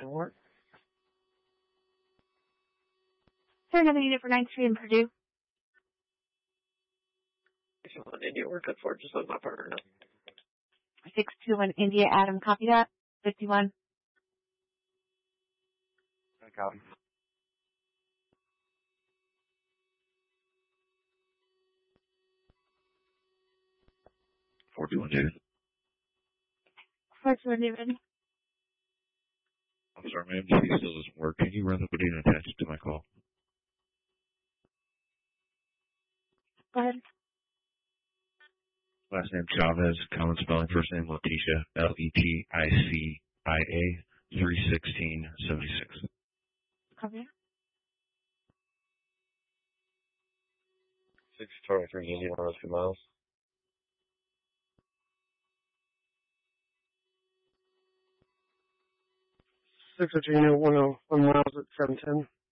What? Is there another unit for 9th Street in Purdue? If you want India work at Fort, just let my partner know. 621 India, Adam, copy that. 51. I copy. David. 421 David. I'm sorry, my MDC still doesn't work. Can you run the video and attach it to my call? Go ahead. Last name Chavez, common spelling, first name Leticia, Leticia, 31676. Copy. 623 India, 102 miles. 623 India, 101 miles at 710.